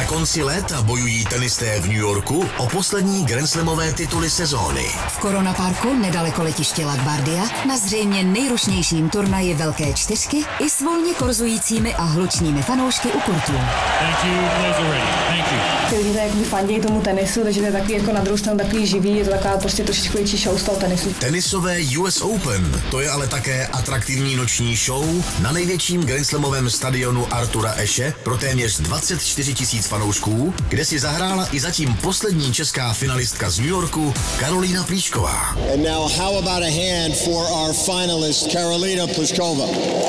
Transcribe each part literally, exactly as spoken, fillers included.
Na konci léta bojují tenisté v New Yorku o poslední grandslamové tituly sezóny. V Corona Parku nedaleko letiště LaGuardia na zřejmě nejrušnějším turnaji Velké čtyřky i s volně korzujícími a hlučnými fanoušky u kurtů. Ty lidi jakoby fandějí tomu tenisu, takže to je takový jako na druhou stranu takový živý, je to taková prostě trošičku větší show z toho tenisu. Tenisové U S Open, to je ale také atraktivní noční show na největším grandslamovém stadionu Artura Ashe pro téměř dvacet čtyři tisíc fanoušků, kde si zahrála i zatím poslední česká finalistka z New Yorku Karolína Plíšková. And now how about a hand for our finalist Karolína Plíšková.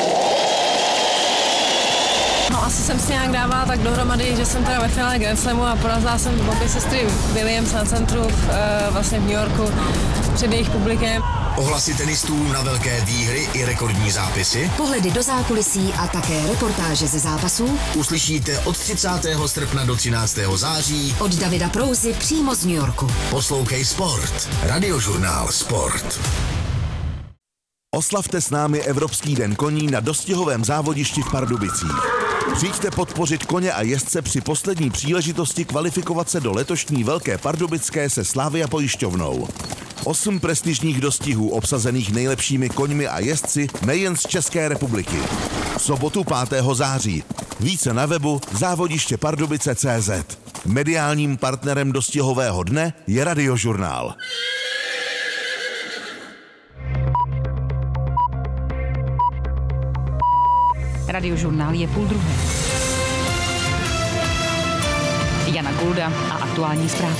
No asi jsem si nějak dávala tak dohromady, že jsem teda ve finále Grand Slamu a porazila jsem obě sestry Williams na centru v, e, vlastně v New Yorku před jejich publikem. Ohlasy tenistů na velké výhry i rekordní zápisy, Pohledy do zákulisí a také reportáže ze zápasů uslyšíte od třicátého srpna do třináctého září od Davida Prouzy přímo z New Yorku. Poslouchej Sport, Radiožurnál Sport. Oslavte s námi Evropský den koní na dostihovém závodišti v Pardubicích. Přijďte podpořit koně a jezdce při poslední příležitosti kvalifikovat se do letošní Velké Pardubické se Slavia pojišťovnou. Osm prestižních dostihů obsazených nejlepšími koňmi a jezdci nejen z České republiky. V sobotu pátého září. Více na webu závodiště pardubice tečka cé zet. Mediálním partnerem dostihového dne je Radiožurnál. Radiožurnál je půl druhé. Jana Gulda a aktuální zprávy.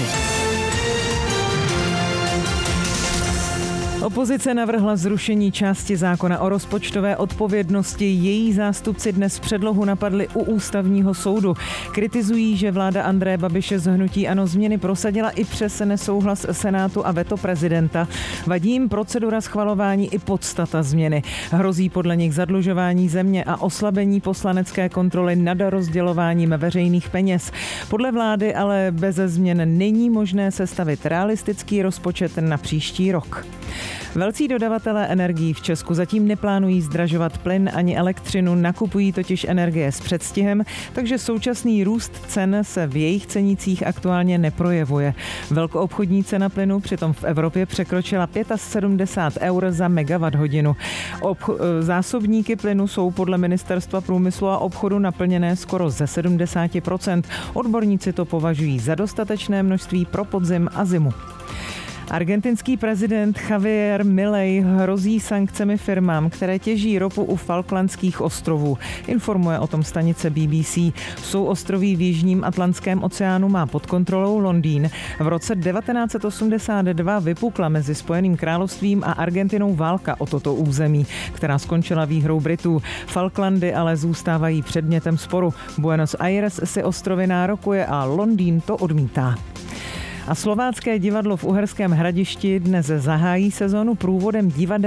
Opozice navrhla zrušení části zákona o rozpočtové odpovědnosti. Její zástupci dnes předlohu napadli u ústavního soudu. Kritizují, že vláda Andreje Babiše z hnutí ANO změny prosadila i přes nesouhlas Senátu a veto prezidenta. Vadí jim procedura schvalování i podstata změny. Hrozí podle nich zadlužování země a oslabení poslanecké kontroly nad rozdělováním veřejných peněz. Podle vlády ale beze změn není možné sestavit realistický rozpočet na příští rok. Velcí dodavatelé energií v Česku zatím neplánují zdražovat plyn ani elektřinu, nakupují totiž energie s předstihem, takže současný růst cen se v jejich cenících aktuálně neprojevuje. Velkoobchodní cena plynu přitom v Evropě překročila sedmdesát pět eur za megawatt hodinu. Obch- zásobníky plynu jsou podle Ministerstva průmyslu a obchodu naplněné skoro ze sedmdesát procent. Odborníci to považují za dostatečné množství pro podzim a zimu. Argentinský prezident Javier Milei hrozí sankcemi firmám, které těží ropu u Falklandských ostrovů. Informuje o tom stanice B B C. Souostroví v jižním Atlantském oceánu má pod kontrolou Londýn. V roce devatenáct set osmdesát dva vypukla mezi Spojeným královstvím a Argentinou válka o toto území, která skončila výhrou Britů. Falklandy ale zůstávají předmětem sporu. Buenos Aires si ostrovy nárokuje a Londýn to odmítá. A Slovácké divadlo v Uherském Hradišti dnes zahájí sezónu průvodem divadel